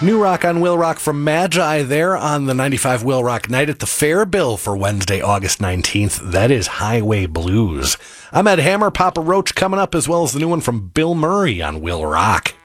New rock on Will Rock from Magi there on the 95 Will Rock Night at the Fair Bill for Wednesday, August 19th. That is Highway Blues. I'm Ed Hammer, Papa Roach coming up, as well as the new one from Bill Murray on Will Rock.